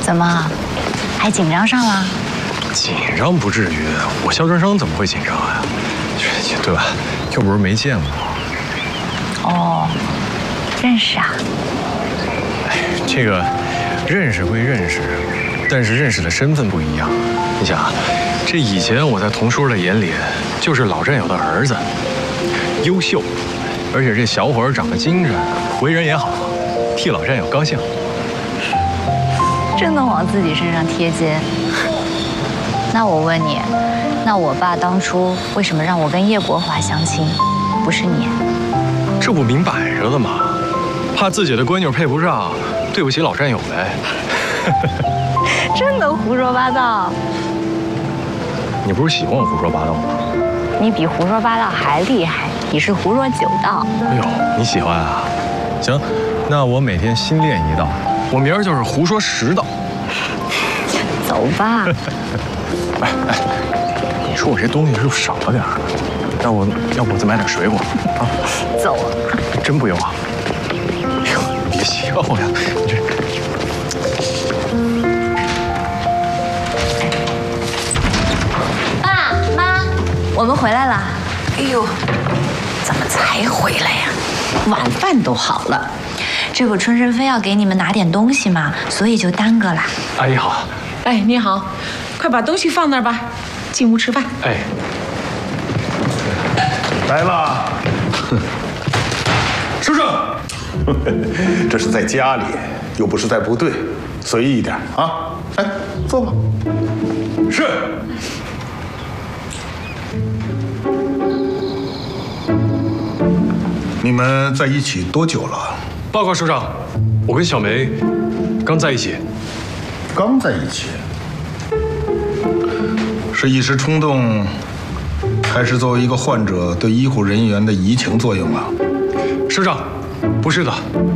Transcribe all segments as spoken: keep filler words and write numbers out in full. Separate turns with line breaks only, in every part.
怎么，还紧张上了？
紧张不至于，我肖春生怎么会紧张呀？对吧？又不是没见过。
哦，认识啊？
哎，这个认识归认识，但是认识的身份不一样。你想啊，这以前我在童叔的眼里就是老战友的儿子，优秀，而且这小伙儿长得精神，为人也好，替老战友高兴。
真能往自己身上贴金。那我问你，那我爸当初为什么让我跟叶国华相亲，不是你？
这不明摆着的吗？怕自己的闺女配不上，对不起老战友呗。
真的胡说八道。
你不是喜欢我胡说八道吗？
你比胡说八道还厉害，你是胡说九道。
哎呦，你喜欢啊？行，那我每天新练一道，我明儿就是胡说十道。
走吧。
哎哎，你说我这东西是不是少了点儿？要不要不我再买点水果啊？
走啊！
真不用啊？哎呦，你别笑呀！你这。
爸妈，我们回来了。
哎呦，怎么才回来呀？晚饭都好了。
这不春生非要给你们拿点东西嘛，所以就耽搁了。
阿姨好。
哎，你好，快把东西放那儿吧，进屋吃饭。
哎，
来了，书生，这是在家里，又不是在部队，随意一点啊！来，坐吧。是。你们在一起多久了？
报告首长，我跟小梅刚在一起。
刚在一起？是一时冲动，还是作为一个患者对医护人员的移情作用啊？
首长，不是的。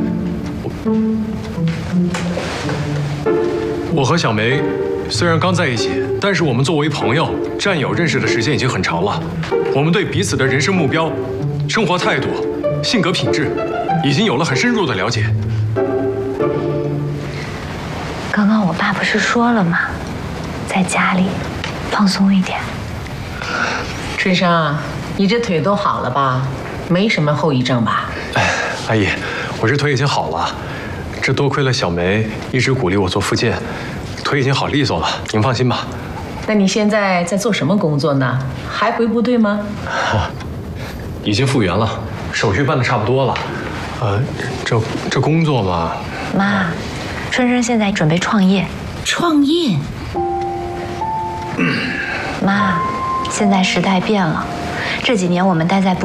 我和小梅虽然刚在一起，但是我们作为朋友、战友认识的时间已经很长了。我们对彼此的人生目标、生活态度、性格品质，已经有了很深入的了解。
刚刚我爸不是说了吗？在家里放松一点。
春生，你这腿都好了吧？没什么后遗症吧？
哎，阿姨，我这腿已经好了。这多亏了小梅一直鼓励我做复健，腿已经好利索了。您放心吧。
那你现在在做什么工作呢？还回部队吗？
已经复原了，手续办得差不多了。呃，这这工作嘛……
妈，春生现在准备创业。
创业？
妈，现在时代变了，这几年我们待在部